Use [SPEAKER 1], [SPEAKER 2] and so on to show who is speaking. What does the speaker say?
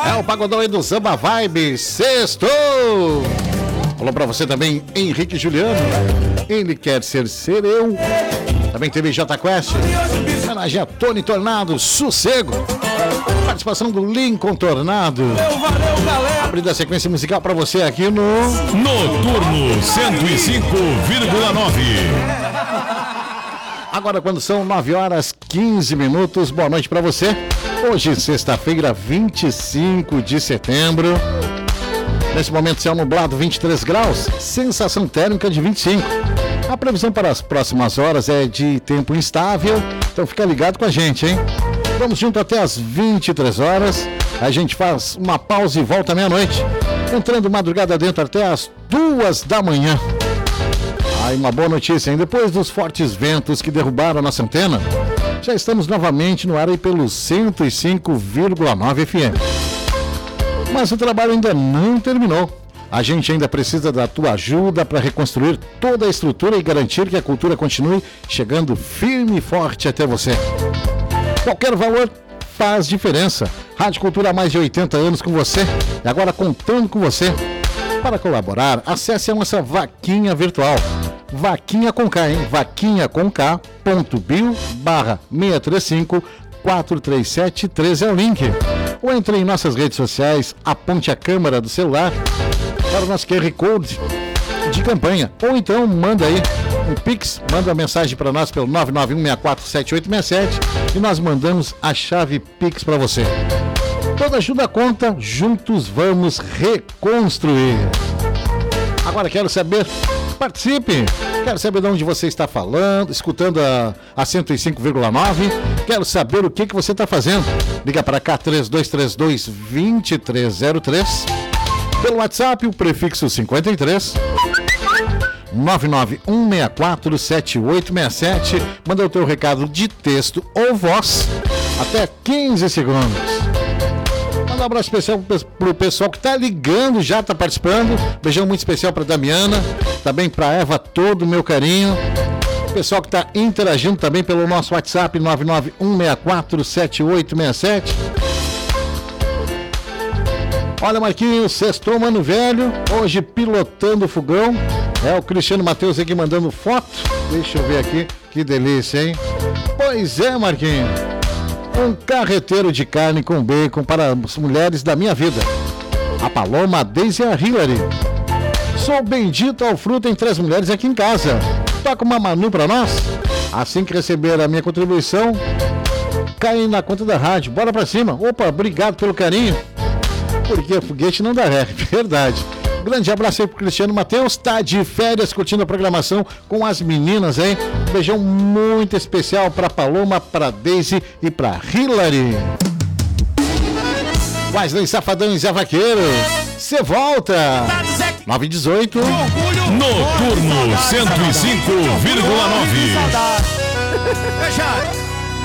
[SPEAKER 1] É o Pagodão aí do Samba Vibe, sextou! Falou pra você também, Henrique Juliano. Ele quer ser eu. Também teve Jota Quest. Homenagem a Tony Tornado, Sossego. Participação do Lincoln Tornado.
[SPEAKER 2] Valeu, galera.
[SPEAKER 1] Abrindo a sequência musical pra você aqui no
[SPEAKER 3] Noturno 105,9.
[SPEAKER 1] Agora quando são 9h15, boa noite pra você. Hoje, sexta-feira, 25 de setembro. Nesse momento, céu nublado, 23 graus, sensação térmica de 25. A previsão para as próximas horas é de tempo instável, então fica ligado com a gente, hein? Vamos junto até as 23 horas, a gente faz uma pausa e volta meia-noite, entrando madrugada dentro até as 2 da manhã. Aí uma boa notícia, hein? Depois dos fortes ventos que derrubaram a nossa antena, já estamos novamente no ar aí pelo 105,9 FM. Mas o trabalho ainda não terminou. A gente ainda precisa da tua ajuda para reconstruir toda a estrutura e garantir que a cultura continue chegando firme e forte até você. Qualquer valor faz diferença. Rádio Cultura há mais de 80 anos com você e agora contando com você. Para colaborar, acesse a nossa vaquinha virtual. Vaquinha com K, hein? vaquinha.com.k.bill/635-437-13 é o link. Ou entre em nossas redes sociais, aponte a câmera do celular para o nosso QR Code de campanha. Ou então manda aí um Pix, manda uma mensagem para nós pelo 991647867 e nós mandamos a chave Pix para você. Toda ajuda conta, juntos vamos reconstruir. Agora quero saber, participe! Quero saber de onde você está falando, escutando a 105,9. Quero saber o que você está fazendo. Liga para cá, 3232-2303. Pelo WhatsApp, o prefixo 53. 991647867. Manda o teu recado de texto ou voz. Até 15 segundos. Manda um abraço especial pro pessoal que tá ligando, já tá participando. Beijão muito especial pra Damiana, também pra Eva, todo o meu carinho. O pessoal que tá interagindo também pelo nosso WhatsApp 991647867. Olha, Marquinhos, sextou, mano velho, hoje pilotando o fogão. É o Cristiano Matheus aqui mandando foto. Deixa eu ver aqui, que delícia, hein? Pois é, Marquinhos. Um carreteiro de carne com bacon para as mulheres da minha vida. A Paloma, a Deise e a Hillary. Sou bendito ao fruto em 3 mulheres aqui em casa. Toca uma Manu para nós. Assim que receber a minha contribuição, cai na conta da rádio. Bora pra cima. Opa, obrigado pelo carinho. Porque foguete não dá ré, verdade. Grande abraço aí pro Cristiano Matheus, tá de férias curtindo a programação com as meninas, hein? Um beijão muito especial pra Paloma, pra Deise e pra Hillary. Wesley Safadão e Zé Vaqueiro, cê volta! 9h18.
[SPEAKER 3] Noturno 105,9.